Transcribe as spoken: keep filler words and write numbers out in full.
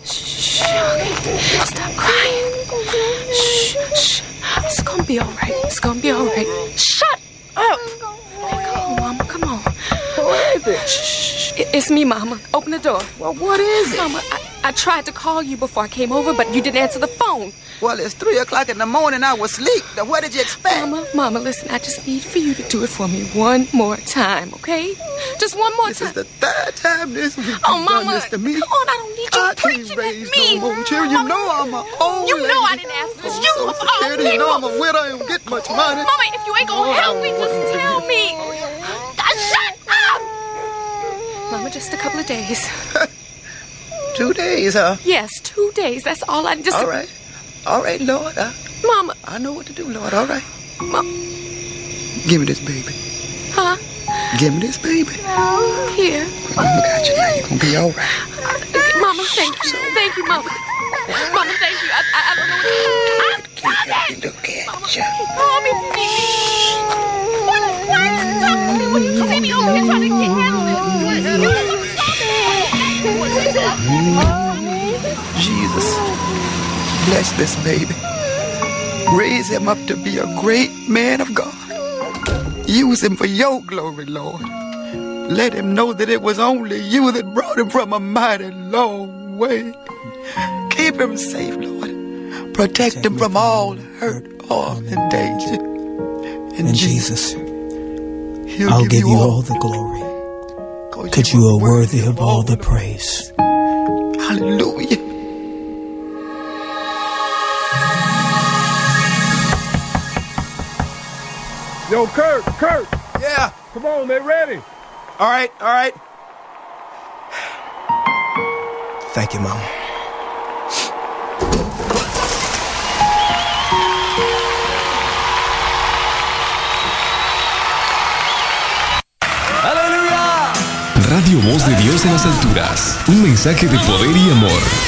Shh. Stop crying. Shh. Shh. It's gonna be all right. It's gonna be all right. Shut up. Okay, come on, Mama. Come on. Who is it? Shh. It's me, Mama. Open the door. Well, what is it? Mama, I, I tried to call you before I came over, but you didn't answer the phone. Well, it's three o'clock in the morning. I was asleep. Now, what did you expect? Mama, Mama, listen, I just need for you to do it for me one more time, okay? Just one more this time. This is the third time this week you've oh, Mama, done this to me. Come on, I don't need you I preaching can't raise at me. no more children. You know I'm a old You know lady. I didn't ask for this. I'm You so of all scared. You know people. I'm a widow. I don't get much money. Mama, if you ain't gonna help me, just tell me. Shut up! Mama, just a couple of days. Two days, huh? Yes, two days. That's all I just... All right. All right, Lord. I, Mama. I know what to do, Lord. All right. Mama. Give me this baby. Huh? Give me this baby. Here. Mama got you now. You're going to be all right. Mama, thank you. Thank you, Mama. Mama, thank you. I, I, I don't know what to do. I'm coming. Look at you. Mommy, please. What? Why are you talking to me when you see me over here trying to get handle this? Jesus, bless this baby. Raise him up to be a great man of God. Use him for your glory, Lord. Let him know that it was only you that brought him from a mighty long way. Keep him safe, Lord. Protect him from all hurt, harm, and danger. In, In Jesus, Jesus I'll give, give you all, all the glory. Because you are worthy of all the praise. Hallelujah. Yo, Kurt, Kurt. Yeah. Come on, they ready. All right, all right. Thank you, Mama. ¡Aleluya! Radio Voz de Dios en las alturas. Un mensaje de poder y amor.